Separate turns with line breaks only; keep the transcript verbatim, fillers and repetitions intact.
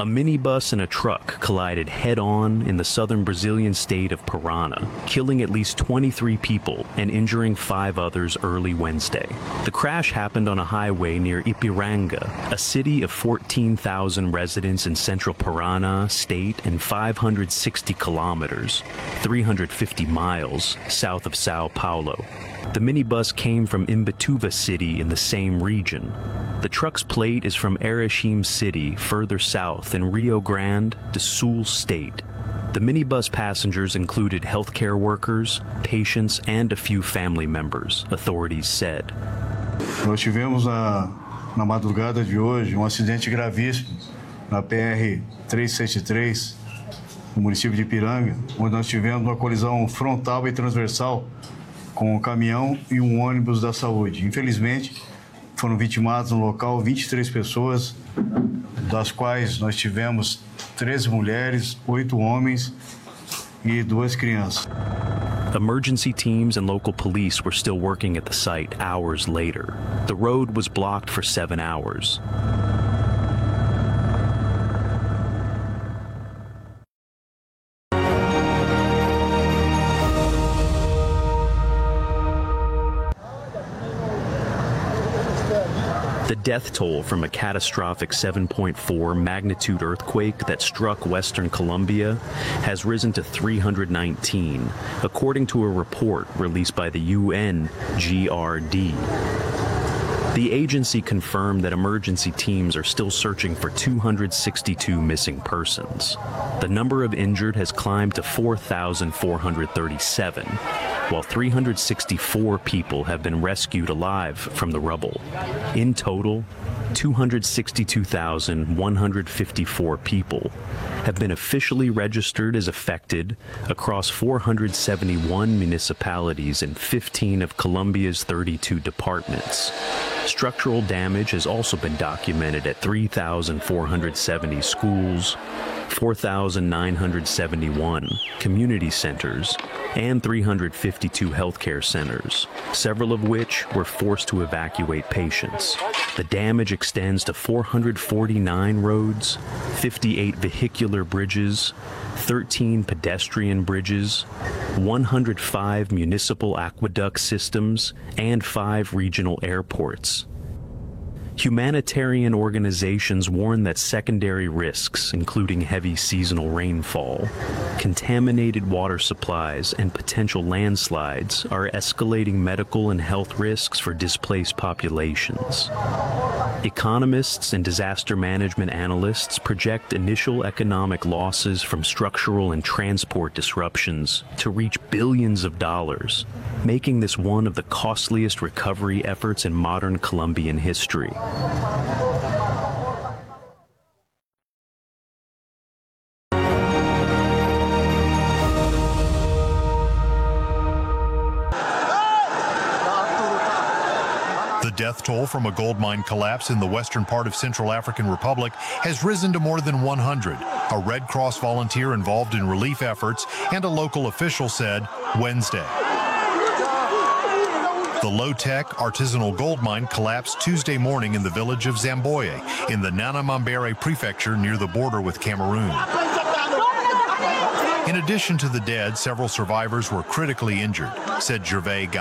A minibus and a truck collided head-on in the southern Brazilian state of Parana, killing at least twenty-three people and injuring five others early Wednesday. The crash happened on a highway near Ipiranga, a city of fourteen thousand residents in central Parana state and five hundred sixty kilometers, three hundred fifty miles, south of Sao Paulo. The minibus came from Imbituva city in the same region. The truck's plate is from Erechim city, further south in Rio Grande do Sul state. The minibus passengers included healthcare workers, patients, and a few family members, authorities said.
Nós tivemos na, na madrugada de hoje um acidente gravíssimo na P R trezentos e setenta e três, no município de Ipiranga, onde nós tivemos uma colisão frontal e transversal com um caminhão e um ônibus da saúde. Infelizmente, foram vitimadas no local vinte e três pessoas, das quais nós tivemos treze mulheres, oito homens e duas crianças.
Emergency teams and local police were still working at the site hours later. The road was blocked for seven hours. The death toll from a catastrophic seven point four magnitude earthquake that struck western Colombia has risen to three hundred nineteen, according to a report released by the U N G R D. The agency confirmed that emergency teams are still searching for two hundred sixty-two missing persons. The number of injured has climbed to four thousand four hundred thirty-seven, while three hundred sixty-four people have been rescued alive from the rubble. In total, two hundred sixty-two thousand one hundred fifty-four people have been officially registered as affected across four hundred seventy-one municipalities in fifteen of Colombia's thirty-two departments. Structural damage has also been documented at three thousand four hundred seventy schools, four thousand nine hundred seventy-one community centers, and three hundred fifty-two healthcare centers, several of which were forced to evacuate patients. The damage extends to four hundred forty-nine roads, fifty-eight vehicular bridges, thirteen pedestrian bridges, one hundred five municipal aqueduct systems, and five regional airports. Humanitarian organizations warn that secondary risks, including heavy seasonal rainfall, contaminated water supplies, and potential landslides, are escalating medical and health risks for displaced populations. Economists and disaster management analysts project initial economic losses from structural and transport disruptions to reach billions of dollars, making this one of the costliest recovery efforts in modern Colombian history.
The death toll from a gold mine collapse in the western part of Central African Republic has risen to more than one hundred, a Red Cross volunteer involved in relief efforts and a local official said Wednesday. The low-tech artisanal gold mine collapsed Tuesday morning in the village of Zamboye in the Nanamambere prefecture near the border with Cameroon. In addition to the dead, several survivors were critically injured, said Gervais